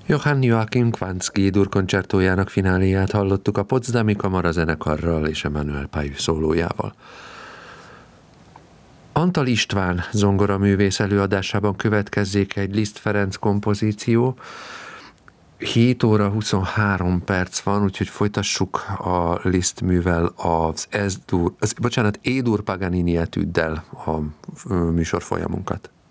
Johann Joachim Kvánszky durkoncertójának fináléját hallottuk a Potsdami Kamarazenekarral és Emanuel Pajü szólójával. Antal István zongoraművész előadásában következzék egy Liszt Ferenc kompozíció. 7 óra 23 perc van, úgyhogy folytassuk a Liszt művel E-dur Paganini etüddel a műsorfolyamunkat.